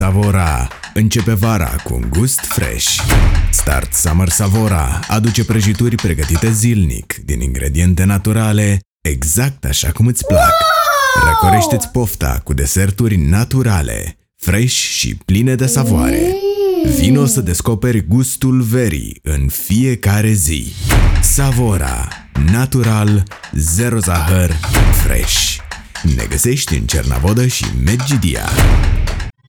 Savora. Începe vara cu un gust fresh. Start Summer Savora aduce prăjituri pregătite zilnic din ingrediente naturale, exact așa cum îți plac. Răcorește-ți pofta cu deserturi naturale, fresh și pline de savoare. Vino să descoperi gustul verii în fiecare zi. Savora. Natural, zero zahăr, fresh. Ne găsești în Cernavodă și Medgidia.